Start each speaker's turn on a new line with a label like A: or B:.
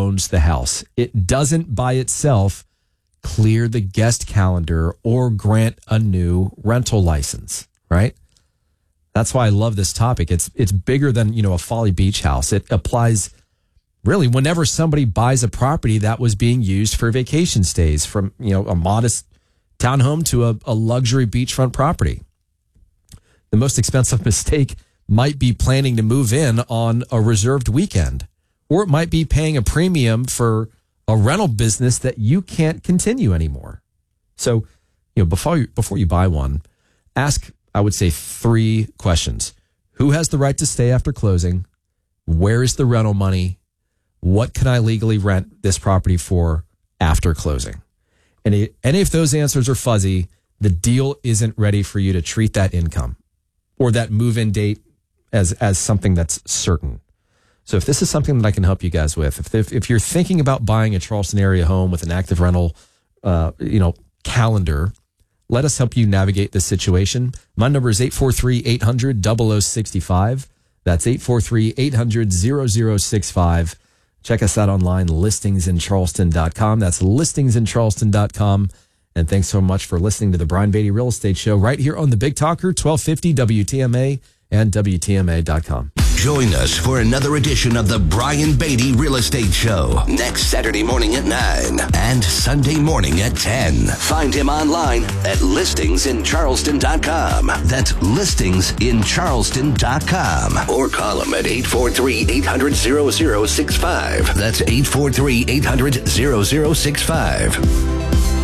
A: owns the house. It doesn't by itself clear the guest calendar or grant a new rental license, right? That's why I love this topic. It's bigger than, a Folly Beach house. It applies really whenever somebody buys a property that was being used for vacation stays, from, a modest townhome to a luxury beachfront property. The most expensive mistake might be planning to move in on a reserved weekend, or it might be paying a premium for a rental business that you can't continue anymore. So, before you buy one, ask, I would say, 3 questions. Who has the right to stay after closing? Where is the rental money? What can I legally rent this property for after closing? And any of those answers are fuzzy, the deal isn't ready for you to treat that income or that move-in date as something that's certain. So if this is something that I can help you guys with, if you're thinking about buying a Charleston area home with an active rental, calendar, let us help you navigate this situation. My number is 843-800-0065. That's 843-800-0065. Check us out online, listingsincharleston.com. That's listingsincharleston.com. And thanks so much for listening to the Brian Beatty Real Estate Show right here on the Big Talker, 1250 WTMA and WTMA.com.
B: Join us for another edition of the Brian Beatty Real Estate Show next Saturday morning at 9 and Sunday morning at 10. Find him online at listingsincharleston.com. That's listingsincharleston.com. Or call him at 843-800-0065. That's 843-800-0065.